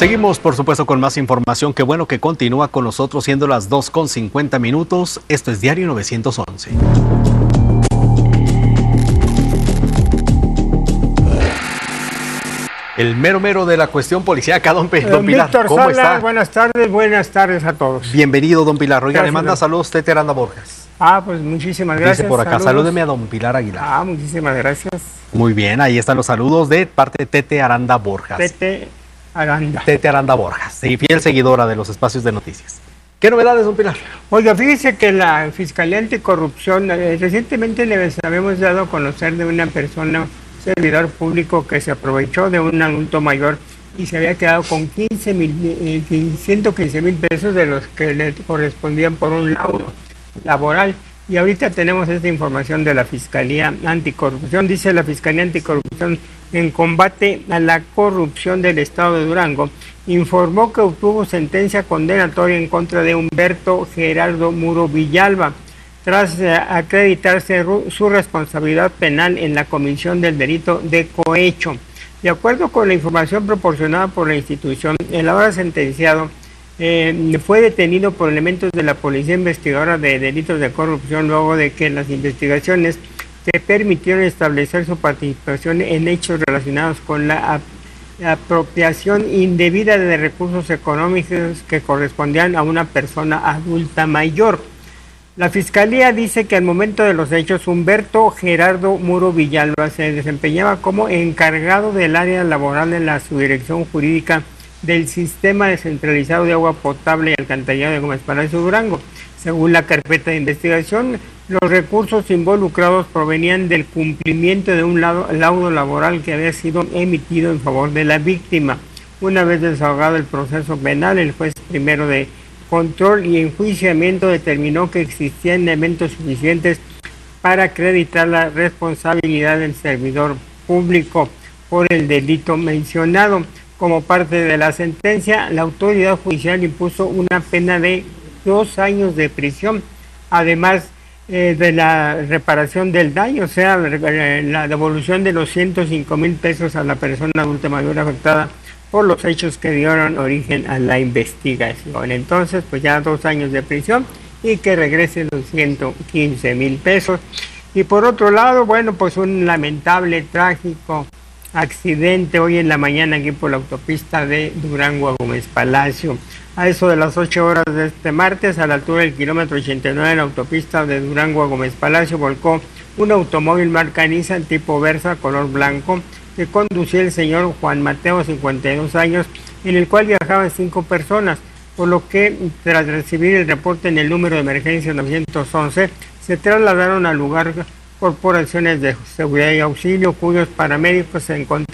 Seguimos, por supuesto, con más información. Qué bueno que continúa con nosotros, siendo las 2:50. Esto es Diario 911. El mero mero de la cuestión policíaca, don Pilar. Víctor ¿Cómo está? Buenas tardes a todos. Bienvenido, don Pilar. Oiga, Gracias, le manda saludos Tete Aranda Borjas. Pues muchísimas gracias. Dice por acá, saludos. salúdeme a don Pilar Aguilar. Muchísimas gracias. Muy bien, ahí están los saludos de parte de Tete Aranda Borjas. Tete Aranda Borjas, sí, fiel seguidora de los espacios de noticias. ¿Qué novedades, don Pilar? Oiga, fíjese que la Fiscalía Anticorrupción, recientemente les habíamos dado a conocer de una persona, servidor público, que se aprovechó de un adulto mayor y se había quedado con 115,000 pesos de los que le correspondían por un laudo laboral. Y ahorita tenemos esta información de la Fiscalía Anticorrupción. Dice la Fiscalía Anticorrupción, en combate a la corrupción del Estado de Durango, informó que obtuvo sentencia condenatoria en contra de Humberto Gerardo Muro Villalba, tras acreditarse su responsabilidad penal en la comisión del delito de cohecho. De acuerdo con la información proporcionada por la institución, el ahora sentenciado fue detenido por elementos de la Policía Investigadora de Delitos de Corrupción luego de que las investigaciones que permitieron establecer su participación en hechos relacionados con la apropiación indebida de recursos económicos que correspondían a una persona adulta mayor. La Fiscalía dice que al momento de los hechos, Humberto Gerardo Muro Villalba se desempeñaba como encargado del área laboral de la Subdirección Jurídica del Sistema Descentralizado de Agua Potable y Alcantarillado de Gómez Palacio, Durango. Según la carpeta de investigación, los recursos involucrados provenían del cumplimiento de un laudo laboral que había sido emitido en favor de la víctima. Una vez desahogado el proceso penal, el juez primero de control y enjuiciamiento determinó que existían elementos suficientes para acreditar la responsabilidad del servidor público por el delito mencionado. Como parte de la sentencia, la autoridad judicial impuso una pena de 2 años de prisión, además de la reparación del daño, o sea, la devolución de los 105,000 pesos a la persona adulta mayor afectada por los hechos que dieron origen a la investigación. Entonces, pues ya 2 años de prisión y que regresen los 115,000 pesos. Y por otro lado, bueno, pues un lamentable, trágico accidente hoy en la mañana aquí por la autopista de Durango a Gómez Palacio. A eso de las 8 horas de este martes, a la altura del kilómetro 89 de la autopista de Durango a Gómez Palacio, volcó un automóvil marca Nissan tipo Versa color blanco que conducía el señor Juan Mateo, 52 años, en el cual viajaban 5 personas, por lo que tras recibir el reporte en el número de emergencia 911, se trasladaron al lugar corporaciones de seguridad y auxilio, cuyos paramédicos se encontraron